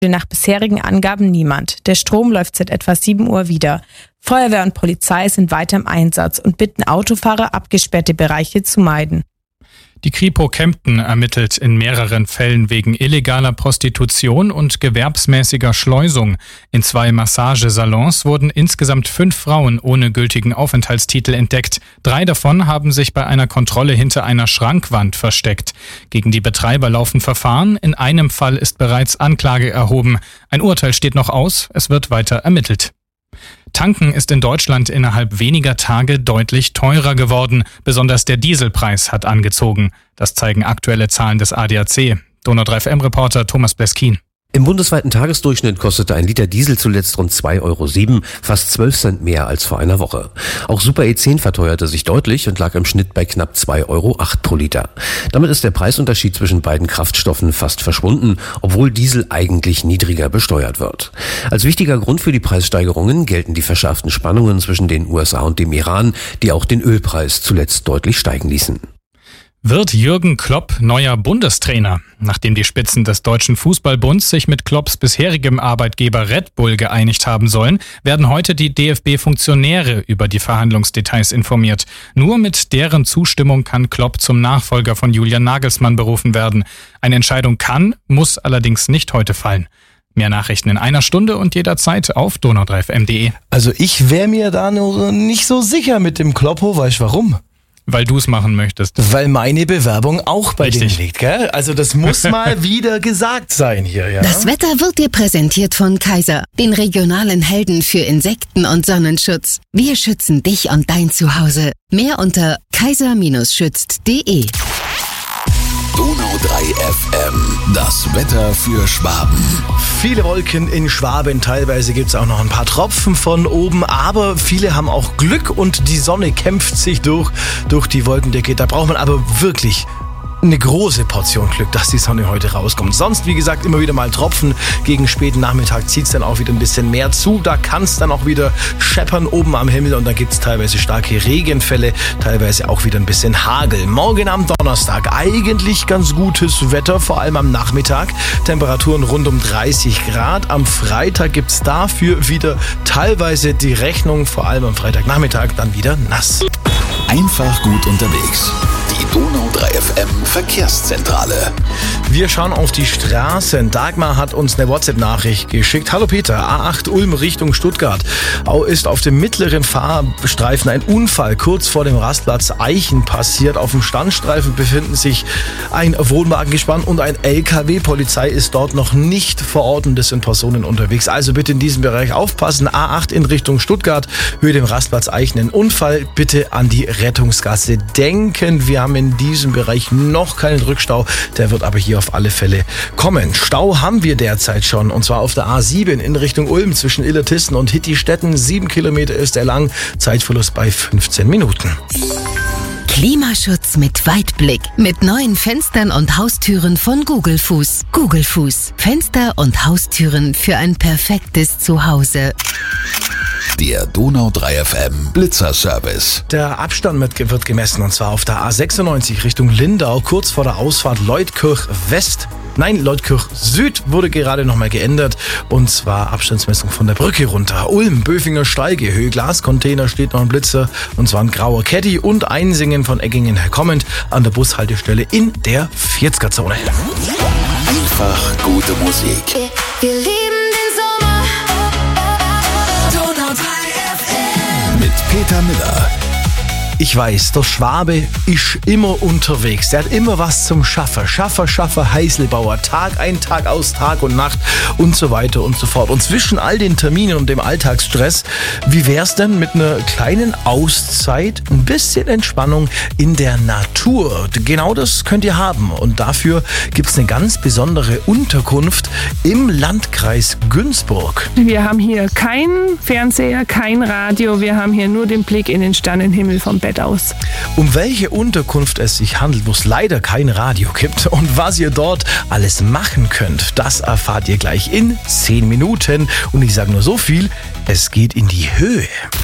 Nach bisherigen Angaben niemand. Der Strom läuft seit etwa 7 Uhr wieder. Feuerwehr und Polizei sind weiter im Einsatz und bitten Autofahrer, abgesperrte Bereiche zu meiden. Die Kripo Kempten ermittelt in mehreren Fällen wegen illegaler Prostitution und gewerbsmäßiger Schleusung. In 2 Massagesalons wurden insgesamt 5 Frauen ohne gültigen Aufenthaltstitel entdeckt. 3 davon haben sich bei einer Kontrolle hinter einer Schrankwand versteckt. Gegen die Betreiber laufen Verfahren. In einem Fall ist bereits Anklage erhoben. Ein Urteil steht noch aus. Es wird weiter ermittelt. Tanken ist in Deutschland innerhalb weniger Tage deutlich teurer geworden. Besonders der Dieselpreis hat angezogen. Das zeigen aktuelle Zahlen des ADAC. Donau 3 FM-Reporter Thomas Bleskin. Im bundesweiten Tagesdurchschnitt kostete ein Liter Diesel zuletzt rund 2,07 €, fast 12 Cent mehr als vor einer Woche. Auch Super E10 verteuerte sich deutlich und lag im Schnitt bei knapp 2,08 € pro Liter. Damit ist der Preisunterschied zwischen beiden Kraftstoffen fast verschwunden, obwohl Diesel eigentlich niedriger besteuert wird. Als wichtiger Grund für die Preissteigerungen gelten die verschärften Spannungen zwischen den USA und dem Iran, die auch den Ölpreis zuletzt deutlich steigen ließen. Wird Jürgen Klopp neuer Bundestrainer? Nachdem die Spitzen des Deutschen Fußballbunds sich mit Klopps bisherigem Arbeitgeber Red Bull geeinigt haben sollen, werden heute die DFB-Funktionäre über die Verhandlungsdetails informiert. Nur mit deren Zustimmung kann Klopp zum Nachfolger von Julian Nagelsmann berufen werden. Eine Entscheidung kann, muss allerdings nicht heute fallen. Mehr Nachrichten in einer Stunde und jederzeit auf donau3fm.de. Also ich wäre mir da noch nicht so sicher mit dem Kloppo, weißt du warum? Weil du es machen möchtest. Weil meine Bewerbung auch bei denen liegt, gell? Also das muss mal wieder gesagt sein hier, ja? Das Wetter wird dir präsentiert von Kaiser, den regionalen Helden für Insekten- und Sonnenschutz. Wir schützen dich und dein Zuhause. Mehr unter kaiser-schützt.de. Donau 3 FM, das Wetter für Schwaben. Viele Wolken in Schwaben, teilweise gibt es auch noch ein paar Tropfen von oben, aber viele haben auch Glück und die Sonne kämpft sich durch die Wolkendecke. Da braucht man aber wirklich eine große Portion Glück, dass die Sonne heute rauskommt. Sonst, wie gesagt, immer wieder mal Tropfen. Gegen späten Nachmittag zieht es dann auch wieder ein bisschen mehr zu. Da kann es dann auch wieder scheppern oben am Himmel und da gibt es teilweise starke Regenfälle, teilweise auch wieder ein bisschen Hagel. Morgen am Donnerstag eigentlich ganz gutes Wetter, vor allem am Nachmittag. Temperaturen rund um 30 Grad. Am Freitag gibt es dafür wieder teilweise die Rechnung, vor allem am Freitagnachmittag dann wieder nass. Einfach gut unterwegs. Die Donau 3 FM Verkehrszentrale. Wir schauen auf die Straßen. Dagmar hat uns eine WhatsApp-Nachricht geschickt. Hallo Peter, A8 Ulm Richtung Stuttgart. Ist auf dem mittleren Fahrstreifen ein Unfall kurz vor dem Rastplatz Eichen passiert. Auf dem Standstreifen befinden sich ein Wohnwagengespann und ein LKW. Polizei ist dort noch nicht vor Ort und es sind Personen unterwegs. Also bitte in diesem Bereich aufpassen. A8 in Richtung Stuttgart, Höhe dem Rastplatz Eichen ein Unfall. Bitte an die Rettungsgasse denken. Wir haben in diesem Bereich noch keinen Rückstau. Der wird aber hier auf alle Fälle kommen. Stau haben wir derzeit schon und zwar auf der A7 in Richtung Ulm zwischen Illertissen und Hittistetten. 7 Kilometer ist er lang. Zeitverlust bei 15 Minuten. Klimaschutz mit Weitblick. Mit neuen Fenstern und Haustüren von Gugelfuß. Gugelfuß. Fenster und Haustüren für ein perfektes Zuhause. Der Donau 3 FM Blitzerservice. Der Abstand wird gemessen und zwar auf der A96 Richtung Lindau, kurz vor der Ausfahrt Leutkirch West. Nein, Leutkirch Süd wurde gerade nochmal geändert und zwar Abstandsmessung von der Brücke runter. Ulm, Böfinger Steige, Höhe Glascontainer steht noch ein Blitzer und zwar ein grauer Caddy und Einsingen von Eggingen her kommend an der Bushaltestelle in der 40er-Zone. Einfach gute Musik. Wir lieben den Sommer. Donau 3 FM. Mit Peter Miller. Ich weiß, der Schwabe ist immer unterwegs. Der hat immer was zum Schaffen. Schaffer, Heiselbauer. Tag ein, Tag aus, Tag und Nacht und so weiter und so fort. Und zwischen all den Terminen und dem Alltagsstress, wie wär's denn mit einer kleinen Auszeit, ein bisschen Entspannung in der Natur? Genau das könnt ihr haben. Und dafür gibt's eine ganz besondere Unterkunft im Landkreis Günzburg. Wir haben hier keinen Fernseher, kein Radio. Wir haben hier nur den Blick in den Sternenhimmel vom Bett aus. Um welche Unterkunft es sich handelt, wo es leider kein Radio gibt und was ihr dort alles machen könnt, das erfahrt ihr gleich in 10 Minuten. Und ich sage nur so viel, es geht in die Höhe.